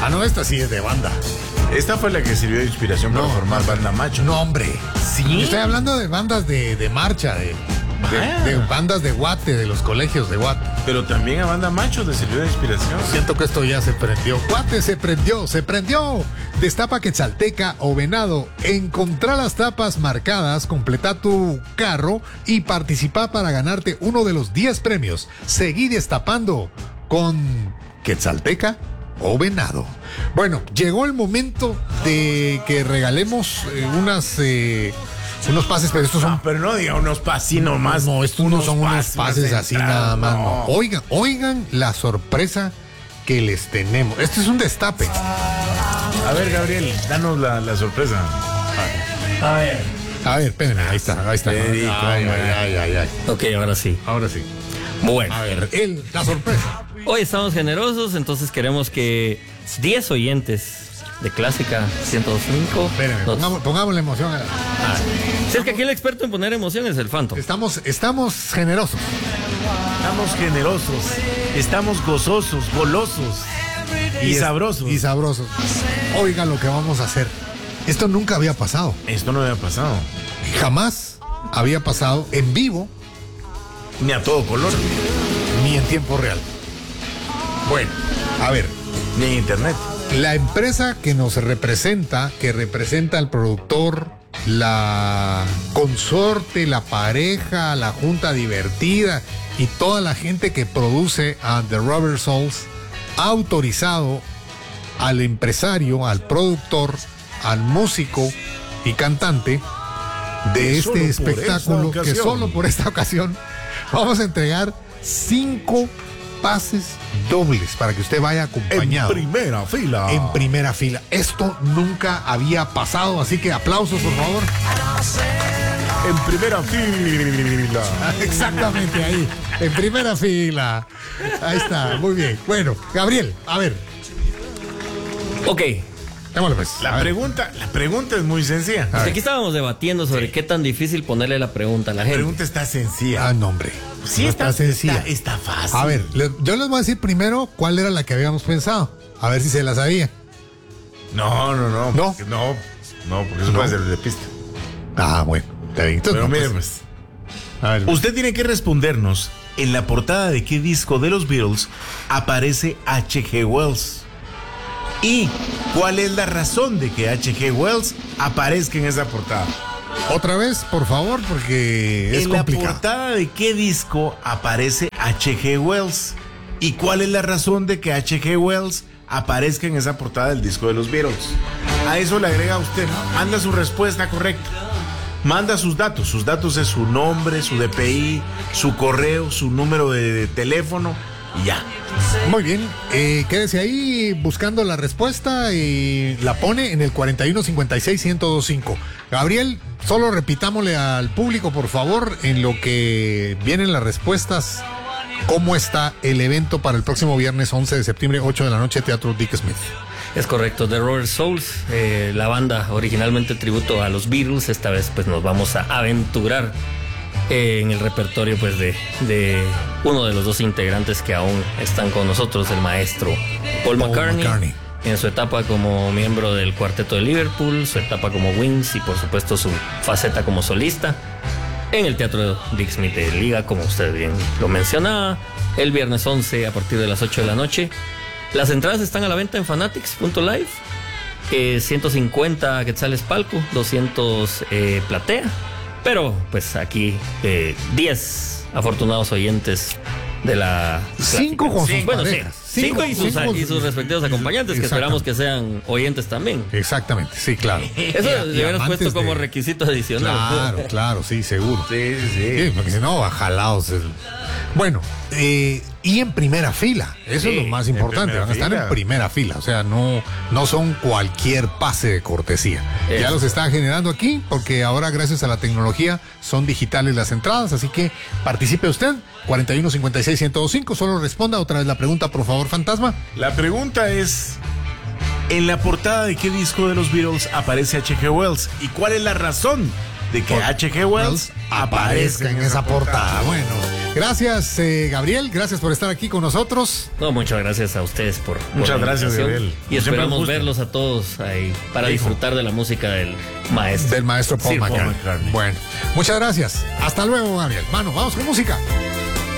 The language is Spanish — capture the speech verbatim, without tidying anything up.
Ah, no, esta sí es de banda. Esta fue la que sirvió de inspiración para No, formar no, Banda Macho. No, hombre. ¿Sí? Estoy hablando de bandas de, de marcha, de, de, Ah. de bandas de Guate, de los colegios de Guate. Pero también a Banda Macho le sirvió de inspiración. Siento que esto ya se prendió. Guate se prendió, se prendió. Destapa Quetzalteca o Venado. Encontrá las tapas marcadas, completa tu carro y participa para ganarte uno de los diez premios. Seguí destapando con Quetzalteca o Venado. Bueno, llegó el momento de que regalemos eh, unas eh, unos pases, pero estos son... No, pero no diga unos pases nomás. No, estos no son unos pases así nada más. No. No. Oigan, oigan la sorpresa que les tenemos. Este es un destape. A ver, Gabriel, danos la, la sorpresa. A ver. A ver, espérenme, ahí está, ahí está. Perico, Ay, ay, ay, ay, ay. Ok, ahora sí. Ahora sí. Bueno, A ver, el, la sorpresa. hoy estamos generosos, entonces queremos que diez oyentes de Clásica ciento dos punto cinco. Espérenme, nos- pongamos, pongamos la emoción. a la- Ah, si es que aquí el experto en poner emoción es el Phantom. Estamos, estamos generosos. Estamos generosos, estamos gozosos, golosos y, es- sabrosos. Y sabrosos. Oigan lo que vamos a hacer. Esto nunca había pasado. Esto no había pasado. Jamás había pasado en vivo Ni a todo color, ni en tiempo real. Bueno, a ver. ni en internet. La empresa que nos representa, que representa al productor, la consorte, la pareja, la junta divertida y toda la gente que produce a The Rubber Souls, ha autorizado al empresario, al productor, al músico y cantante de Solo este por espectáculo, esta que ocasión. solo por esta ocasión vamos a entregar cinco pases dobles para que usted vaya acompañado. En primera fila. En primera fila. Esto nunca había pasado, así que aplausos, por favor. En primera fila. Exactamente ahí, en primera fila. Ahí está, muy bien. Bueno, Gabriel, a ver, Ok, démosle pues. A La ver. pregunta, la pregunta es muy sencilla. A ver. aquí estábamos debatiendo sobre qué tan difícil ponerle la pregunta a la La gente. pregunta está sencilla. Ah, no, hombre. Sí, No está, está sencilla. Está, está fácil. A ver, le- yo les voy a decir primero cuál era la que habíamos pensado. A ver si se la sabía. No, no, no. ¿No? porque- No, no, porque eso No. puede ser de pista. Ah, bueno. Está bien. Entonces, Pero no, mire, pues, pues. a ver. Usted tiene que respondernos en la portada de qué disco de los Beatles aparece H G. Wells. ¿Y cuál es la razón de que H G. Wells aparezca en esa portada? Otra vez, por favor, porque es en la complicado. portada de qué disco aparece H G. Wells. ¿Y cuál es la razón de que H G. Wells aparezca en esa portada del disco de los Beatles? A eso le agrega usted, manda su respuesta correcta. Manda sus datos. Sus datos es su nombre, su D P I, su correo, su número de, de teléfono y ya. Muy bien, eh, quédese ahí buscando la respuesta y la pone en el cuarenta y uno cincuenta y seis ciento veinticinco. Gabriel, solo repitámosle al público, por favor, en lo que vienen las respuestas, cómo está el evento para el próximo viernes once de septiembre, ocho de la noche, Teatro Dick Smith. Es correcto, The Rubber Souls, eh, la banda originalmente tributo a los Beatles. Esta vez pues nos vamos a aventurar eh, en el repertorio pues de, de uno de los dos integrantes que aún están con nosotros, el maestro Paul, Paul McCartney, McCartney. en su etapa como miembro del Cuarteto de Liverpool, su etapa como Wings y por supuesto su faceta como solista en el Teatro Dick Smith de Liga, como usted bien lo mencionaba, el viernes once a partir de las ocho de la noche. Las entradas están a la venta en fanatics punto live. Eh, ciento cincuenta quetzales palco, doscientos eh, platea. Pero pues aquí eh, diez afortunados oyentes de la Cinco con sus bueno, parejas. sí, cinco, y, sus, cinco y sus respectivos acompañantes, que esperamos que sean oyentes también. Exactamente, sí, claro. Eso Y- y le hubieras amantes puesto como de- requisito adicional. Claro, claro, sí, seguro. Sí, sí, Sí, porque si no, va jalados. el- Bueno, eh, y en primera fila, eso Sí, es lo más en importante, primera van a estar fila. en primera fila, o sea, no, no son cualquier pase de cortesía. Eso. Ya los está generando aquí, porque ahora gracias a la tecnología son digitales las entradas, así que participe usted, cuarenta y uno cincuenta y seis ciento veinticinco, solo responda otra vez la pregunta, por favor, fantasma. La pregunta es, ¿en la portada de qué disco de los Beatles aparece H G. Wells? ¿Y cuál es la razón de que Por- H G. Wells aparezca en esa portada? Bueno, Gracias, eh, Gabriel, gracias por estar aquí con nosotros. No, muchas gracias a ustedes por, por Muchas la gracias, invitación. Gabriel. Y Siempre esperamos un gusto. verlos a todos ahí para Hijo. disfrutar de la música del maestro. Del maestro Paul Sir Paul McCartney. McCartney. Bueno, muchas gracias. Hasta luego, Gabriel. Mano, vamos con música.